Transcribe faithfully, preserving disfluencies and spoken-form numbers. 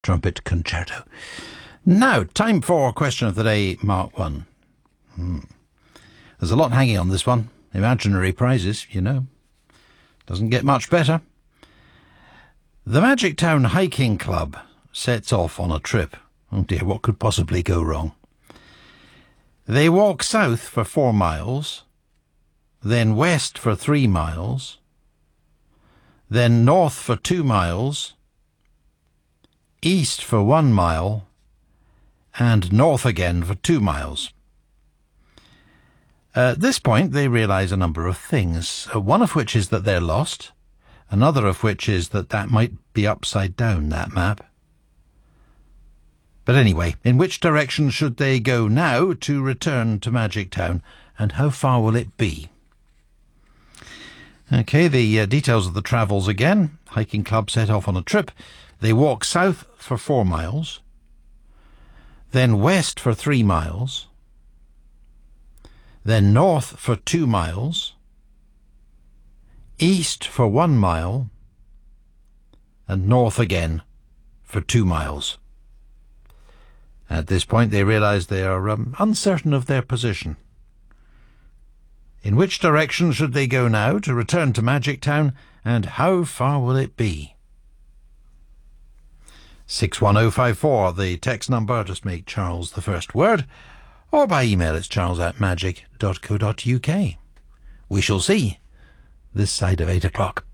Trumpet Concerto. Now, time for question of the day, Mark one. Hmm. There's a lot hanging on this one. Imaginary prizes, you know. Doesn't get much better. The Magic Town Hiking Club sets off on a trip. Oh dear, what could possibly go wrong? They walk south for four miles, then west for three miles, then north for two miles, east for one mile, and north again for two miles. At this point, they realise a number of things, one of which is that they're lost, another of which is that that might be upside down, that map. But anyway, in which direction should they go now to return to Magic Town, and how far will it be? Okay, the uh, details of the travels again. Hiking club set off on a trip. They walk south for four miles, then west for three miles, then north for two miles, east for one mile, and north again for two miles. At this point, they realise they are um, uncertain of their position. In which direction should they go now to return to Magic Town, and how far will it be? six one oh five four, the text number, just make Charles the first word, or by email it's charles at magic dot co dot uk. We shall see this side of eight o'clock.